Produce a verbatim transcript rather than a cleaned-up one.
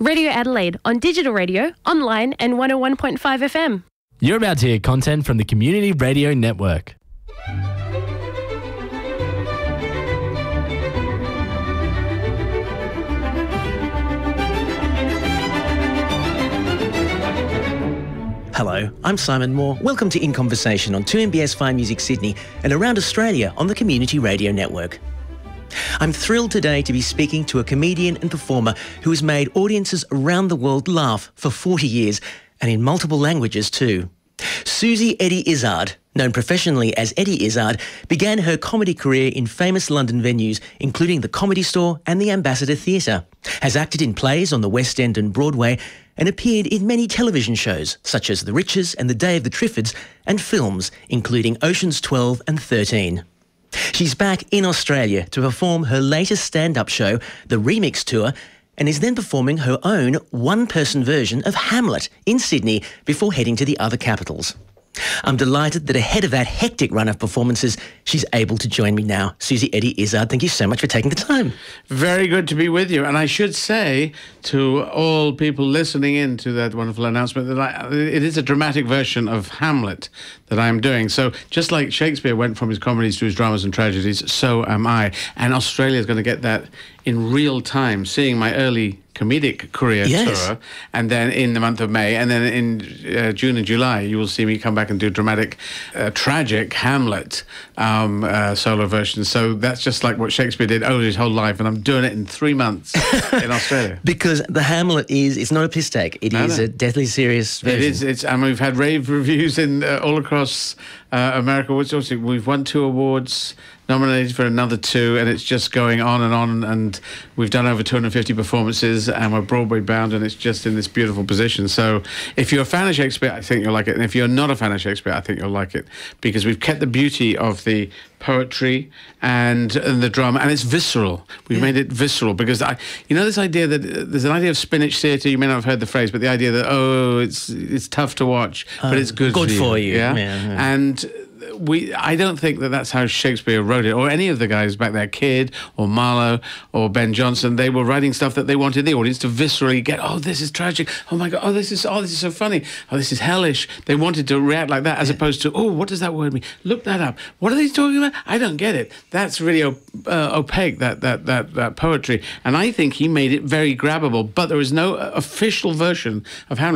Radio Adelaide on digital radio, online and one oh one point five F M. You're about to hear content from the Community Radio Network. Hello, I'm Simon Moore. Welcome to In Conversation on two M B S Fine Music Sydney and around Australia on the Community Radio Network. I'm thrilled today to be speaking to a comedian and performer who has made audiences around the world laugh for forty years and in multiple languages too. Susie Eddie Izzard, known professionally as Eddie Izzard, began her comedy career in famous London venues, including the Comedy Store and the Ambassador Theatre, has acted in plays on the West End and Broadway, and appeared in many television shows such as The Riches and The Day of the Triffids, and films including Oceans twelve and thirteen. She's back in Australia to perform her latest stand-up show, The Remix Tour, and is then performing her own one-person version of Hamlet in Sydney before heading to the other capitals. I'm delighted that ahead of that hectic run of performances, she's able to join me now. Susie Eddie Izzard, thank you so much for taking the time. Very good to be with you. And I should say to all people listening in to that wonderful announcement that I, it is a dramatic version of Hamlet that I'm doing. So just like Shakespeare went from his comedies to his dramas and tragedies, so am I. And Australia is going to get that in real time, seeing my early comedic career yes. tour, and then in the month of May, and then in uh, June and July, you will see me come back and do dramatic, uh, tragic Hamlet um, uh, solo versions. So that's just like what Shakespeare did over his whole life, and I'm doing it in three months in Australia. Because the Hamlet is, it's not a piss take, it no, is no. a deathly serious version. It is, it's, and we've had rave reviews in uh, all across uh, America. We've won two awards, nominated for another two, and it's just going on and on, and we've done over two hundred fifty performances, and we're Broadway bound, and it's just in this beautiful position. So if you're a fan of Shakespeare, I think you'll like it, and if you're not a fan of Shakespeare, I think you'll like it, because we've kept the beauty of the poetry and, and the drama, and it's visceral. We've yeah. made it visceral, because I, you know, this idea that uh, there's an idea of spinach theatre. You may not have heard the phrase, but the idea that oh, it's it's tough to watch, uh, but it's good, good for you. For you. Yeah? Yeah, yeah. And we, I don't think that that's how Shakespeare wrote it, or any of the guys back there, Kidd or Marlowe or Ben Jonson. They were writing stuff that they wanted the audience to viscerally get. Oh, this is tragic. Oh my God. Oh, this is oh, this is so funny. Oh, this is hellish. They wanted to react like that, as yeah. opposed to, oh, what does that word mean? Look that up. What are they talking about? I don't get it. That's really op- uh, opaque. That that that that poetry. And I think he made it very grabbable. But there is no official version of Hamlet.